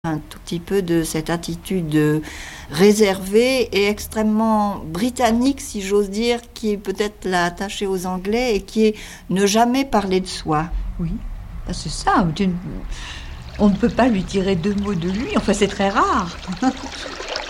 Un tout petit peu de cette attitude réservée et extrêmement britannique, si j'ose dire, qui est peut-être l'a attachée aux Anglais et qui est ne jamais parler de soi. Oui, c'est ça. On ne peut pas lui tirer deux mots de lui. Enfin, c'est très rare.